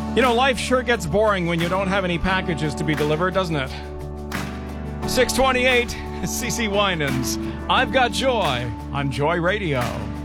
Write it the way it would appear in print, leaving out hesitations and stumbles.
You know, life sure gets boring when you don't have any packages to be delivered, doesn't it? 628, CC Winans. I've Got Joy on Joy Radio.